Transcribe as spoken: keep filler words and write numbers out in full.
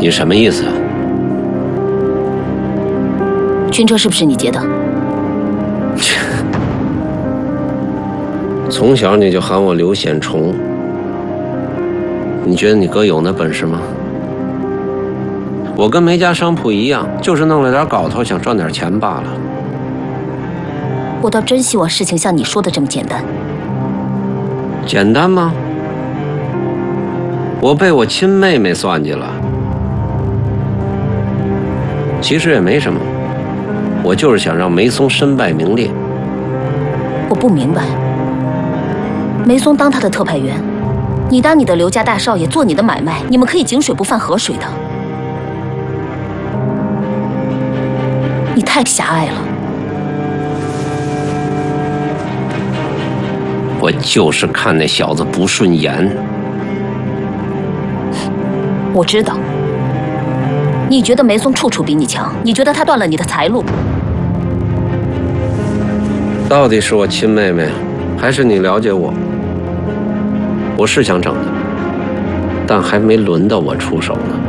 你什么意思啊？ 军车是不是你劫的？ 从小你就喊我刘显崇，你觉得你哥有那本事吗？我跟梅家商铺一样，就是弄了点搞头，想赚点钱罢了。 我倒真希望事情像你说的这么简单。 简单吗？我被我亲妹妹算计了。其实也没什么，我就是想让梅松身败名裂。 我不明白，梅松当他的特派员，你当你的刘家大少爷做你的买卖，你们可以井水不犯河水的。你太狭隘了。 我就是看那小子不顺眼。 我知道，你觉得梅松处处比你强，你觉得他断了你的财路。 到底是我亲妹妹，还是你了解我？我是想整的，但还没轮到我出手呢。